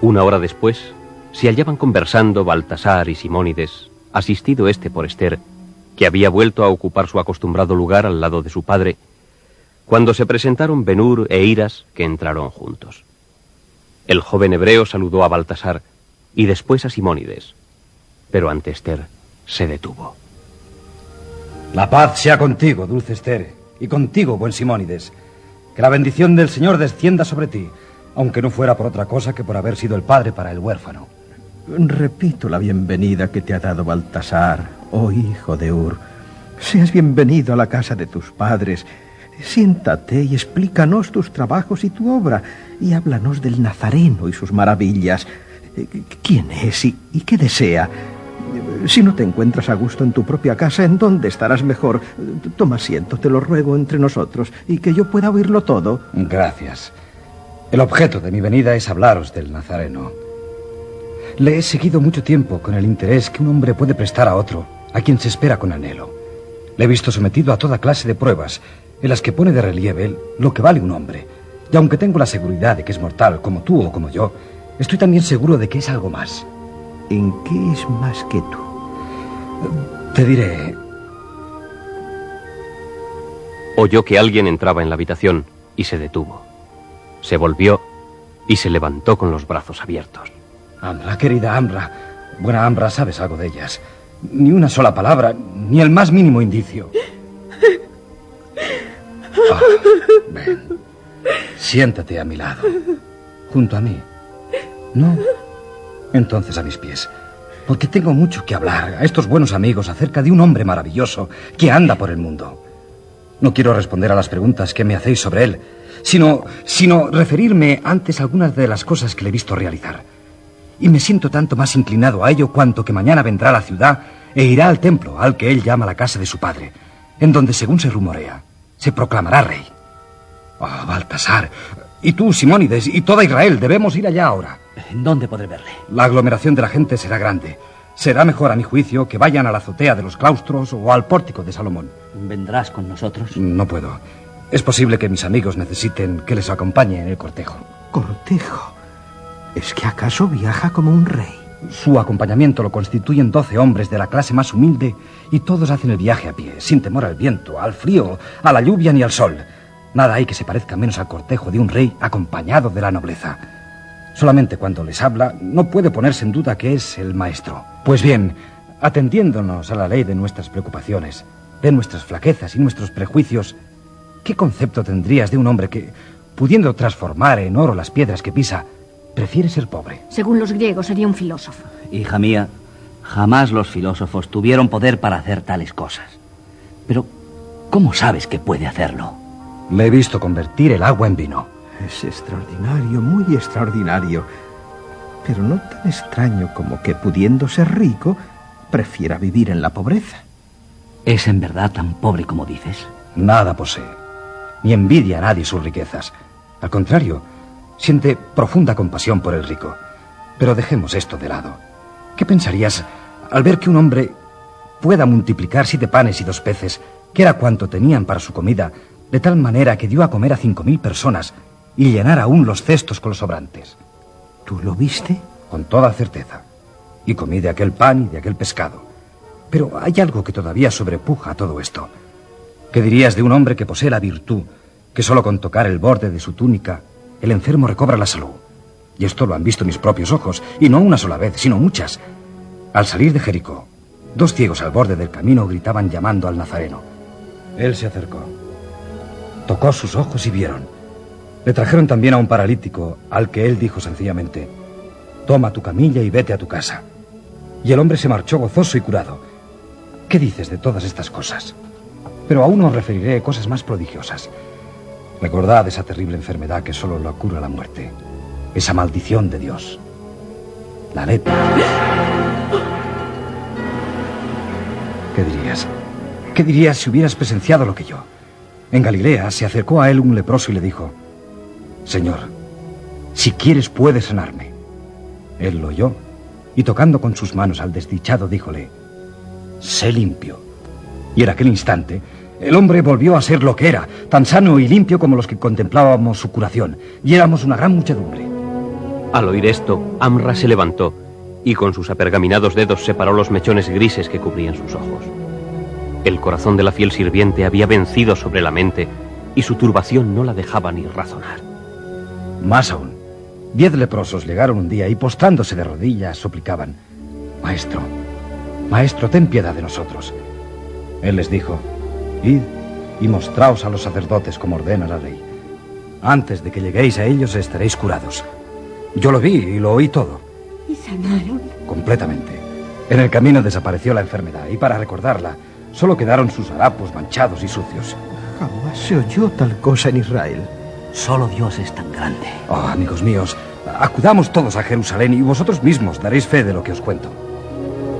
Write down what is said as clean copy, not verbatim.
Una hora después, se hallaban conversando Baltasar y Simónides, asistido por Ester, que había vuelto a ocupar su acostumbrado lugar al lado de su padre, cuando se presentaron Ben-Hur e Iras, que entraron juntos. El joven hebreo saludó a Baltasar y después a Simónides, pero ante Ester se detuvo. La paz sea contigo, dulce Ester, y contigo, buen Simónides. Que la bendición del Señor descienda sobre ti, aunque no fuera por otra cosa que por haber sido el padre para el huérfano. Repito la bienvenida que te ha dado Baltasar, oh hijo de Ur. Seas bienvenido a la casa de tus padres. Siéntate y explícanos tus trabajos y tu obra, y háblanos del Nazareno y sus maravillas. ¿Quién es y qué desea? Si no te encuentras a gusto en tu propia casa, ¿en dónde estarás mejor? Toma asiento, te lo ruego, entre nosotros, y que yo pueda oírlo todo. Gracias. El objeto de mi venida es hablaros del Nazareno. Le he seguido mucho tiempo con el interés que un hombre puede prestar a otro, a quien se espera con anhelo. Le he visto sometido a toda clase de pruebas, en las que pone de relieve lo que vale un hombre. Y aunque tengo la seguridad de que es mortal, como tú o como yo, estoy también seguro de que es algo más. ¿En qué es más que tú? Te diré. Oyó que alguien entraba en la habitación y se detuvo. Se volvió y se levantó con los brazos abiertos. Ambra, querida Ambra. Buena Ambra, sabes algo de ellas. Ni una sola palabra, ni el más mínimo indicio. Ven. Siéntate a mi lado. Junto a mí. No. Entonces a mis pies. Porque tengo mucho que hablar a estos buenos amigos acerca de un hombre maravilloso que anda por el mundo. No quiero responder a las preguntas que me hacéis sobre él, sino referirme antes a algunas de las cosas que le he visto realizar. Y me siento tanto más inclinado a ello cuanto que mañana vendrá a la ciudad e irá al templo al que él llama la casa de su padre, en donde, según se rumorea, se proclamará rey. Oh, Baltasar, y tú, Simónides, y toda Israel, debemos ir allá ahora. ¿Dónde podré verle? La aglomeración de la gente será grande. Será mejor, a mi juicio, que vayan a la azotea de los claustros o al pórtico de Salomón. ¿Vendrás con nosotros? No puedo. Es posible que mis amigos necesiten que les acompañe en el cortejo. ¿Cortejo? ¿Es que acaso viaja como un rey? Su acompañamiento lo constituyen 12 hombres de la clase más humilde y todos hacen el viaje a pie, sin temor al viento, al frío, a la lluvia ni al sol. Nada hay que se parezca menos al cortejo de un rey acompañado de la nobleza. Solamente cuando les habla no puede ponerse en duda que es el maestro. Pues bien, atendiéndonos a la ley de nuestras preocupaciones, de nuestras flaquezas y nuestros prejuicios, ¿qué concepto tendrías de un hombre que, pudiendo transformar en oro las piedras que pisa, prefiere ser pobre? Según los griegos, sería un filósofo. Hija mía, jamás los filósofos tuvieron poder para hacer tales cosas. Pero, ¿cómo sabes que puede hacerlo? Le he visto convertir el agua en vino. Es extraordinario, muy extraordinario. Pero no tan extraño como que, pudiendo ser rico, prefiera vivir en la pobreza. ¿Es en verdad tan pobre como dices? Nada posee, ni envidia a nadie sus riquezas. Al contrario, siente profunda compasión por el rico. Pero dejemos esto de lado. ¿Qué pensarías al ver que un hombre pueda multiplicar 7 panes y 2 peces, que era cuanto tenían para su comida, de tal manera que dio a comer a 5.000 personas y llenar aún los cestos con los sobrantes? ¿Tú lo viste? Con toda certeza. Y comí de aquel pan y de aquel pescado. Pero hay algo que todavía sobrepuja a todo esto. ¿Qué dirías de un hombre que posee la virtud, que solo con tocar el borde de su túnica el enfermo recobra la salud? Y esto lo han visto mis propios ojos, y no una sola vez, sino muchas. Al salir de Jericó, 2 ciegos al borde del camino gritaban llamando al Nazareno. Él se acercó, tocó sus ojos y vieron. Le trajeron también a un paralítico, al que él dijo sencillamente: toma tu camilla y vete a tu casa. Y el hombre se marchó gozoso y curado. ¿Qué dices de todas estas cosas? Pero aún os referiré cosas más prodigiosas. Recordad esa terrible enfermedad que solo la cura la muerte. Esa maldición de Dios. La lepra. ¿Qué dirías? ¿Qué dirías si hubieras presenciado lo que yo? En Galilea se acercó a él un leproso y le dijo: Señor, si quieres puedes sanarme. Él lo oyó y tocando con sus manos al desdichado díjole: sé limpio. Y en aquel instante el hombre volvió a ser lo que era, tan sano y limpio como los que contemplábamos su curación, y éramos una gran muchedumbre. Al oír esto, Amra se levantó y con sus apergaminados dedos separó los mechones grises que cubrían sus ojos. El corazón de la fiel sirviente había vencido sobre la mente y su turbación no la dejaba ni razonar. Más aún, 10 leprosos llegaron un día y postrándose de rodillas suplicaban: Maestro, Maestro, ten piedad de nosotros. Él les dijo: Id y mostraos a los sacerdotes como ordena la ley. Antes de que lleguéis a ellos estaréis curados. Yo lo vi y lo oí todo. ¿Y sanaron? Completamente. En el camino desapareció la enfermedad y para recordarla solo quedaron sus harapos manchados y sucios. Jamás se oyó tal cosa en Israel. Solo Dios es tan grande. Oh, amigos míos, acudamos todos a Jerusalén y vosotros mismos daréis fe de lo que os cuento.